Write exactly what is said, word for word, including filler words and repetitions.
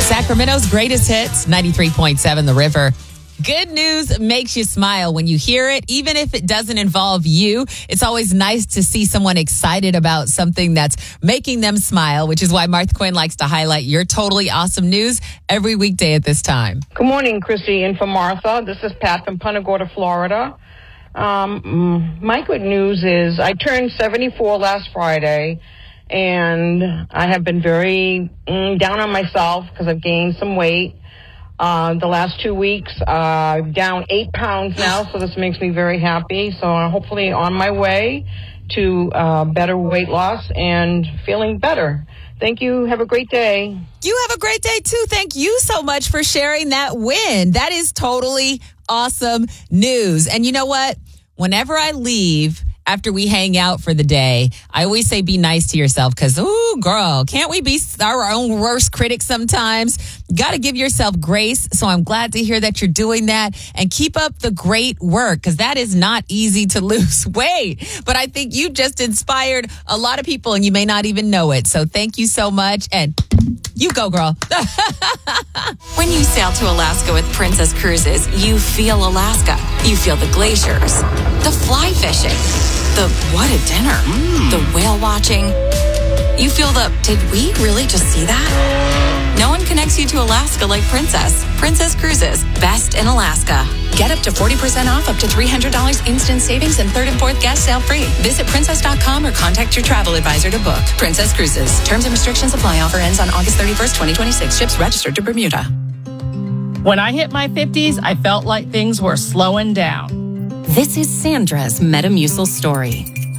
Sacramento's greatest hits, ninety-three point seven The River. Good news makes you smile when you hear it, even if it doesn't involve you. It's always nice to see someone excited about something that's making them smile, which is why Martha Quinn likes to highlight your totally awesome news every weekday at this time. Good morning, Chrissy, and for Martha. This is Pat from Punta Gorda, Florida. Um, my good news is I turned seventy-four last Friday, and I have been very mm, down on myself because I've gained some weight. Uh, the last two weeks, uh, I'm down eight pounds now, so this makes me very happy. So I'm hopefully on my way to uh, better weight loss and feeling better. Thank you. Have a great day. You have a great day, too. Thank you so much for sharing that win. That is totally awesome news. And you know what? Whenever I leave after we hang out for the day, I always say be nice to yourself because, ooh, girl, can't we be our own worst critics sometimes? You got to give yourself grace. So I'm glad to hear that you're doing that and keep up the great work because that is not easy to lose weight. But I think you just inspired a lot of people and you may not even know it. So thank you so much. And you go, girl. When you sail to Alaska with Princess Cruises, you feel Alaska. You feel the glaciers, the fly fishing, the what a dinner, mm. the whale watching. You feel the, did we really just see that? No one connects you to Alaska like Princess. Princess Cruises, best in Alaska. Get up to forty percent off, up to three hundred dollars instant savings, and third and fourth gas sale free. Visit princess dot com or contact your travel advisor to book. Princess Cruises. Terms and restrictions apply. Offer ends on August thirty-first, twenty twenty-six. Ships registered to Bermuda. When I hit my fifties, I felt like things were slowing down. This is Sandra's Metamucil story.